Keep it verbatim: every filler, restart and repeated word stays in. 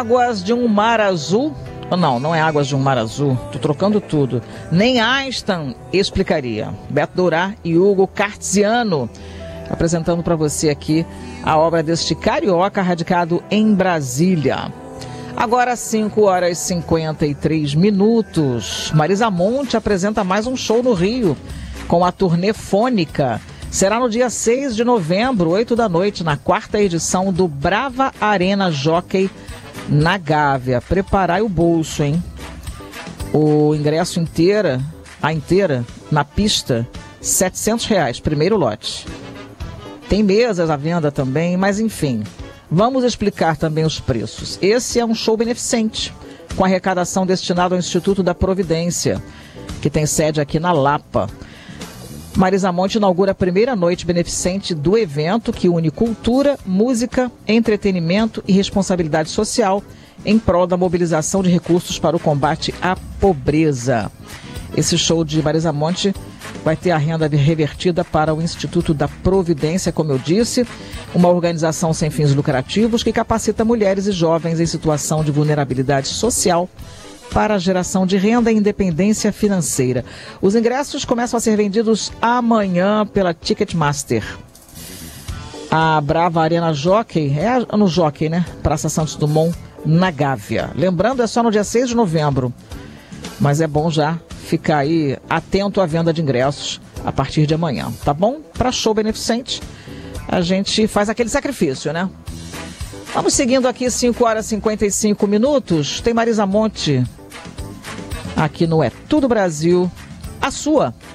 Águas de um Mar Azul. Não, não é Águas de um Mar Azul. Tô trocando tudo. Nem Einstein explicaria. Beto Dourá e Hugo Cartziano apresentando para você aqui a obra deste carioca radicado em Brasília. Agora cinco horas e cinquenta e três minutos. Marisa Monte apresenta mais um show no Rio com a turnê Fônica. Será no dia seis de novembro, oito da noite, na quarta edição do Brava Arena Jockey na Gávea. Preparai o bolso, hein? O ingresso inteira, a inteira, na pista, setecentos reais, primeiro lote. Tem mesas à venda também, mas enfim, vamos explicar também os preços. Esse é um show beneficente, com arrecadação destinada ao Instituto da Providência, que tem sede aqui na Lapa. Marisa Monte inaugura a primeira noite beneficente do evento, que une cultura, música, entretenimento e responsabilidade social em prol da mobilização de recursos para o combate à pobreza. Esse show de Marisa Monte vai ter a renda revertida para o Instituto da Providência, como eu disse, uma organização sem fins lucrativos que capacita mulheres e jovens em situação de vulnerabilidade social para a geração de renda e independência financeira. Os ingressos começam a ser vendidos amanhã pela Ticketmaster. A Brava Arena Jockey, é no Jockey, né? Praça Santos Dumont, na Gávea. Lembrando, é só no dia seis de novembro. Mas é bom já ficar aí atento à venda de ingressos a partir de amanhã, tá bom? Para show beneficente, a gente faz aquele sacrifício, né? Vamos seguindo aqui, cinco horas e cinquenta e cinco minutos. Tem Marisa Monte aqui no É Tudo Brasil, a sua.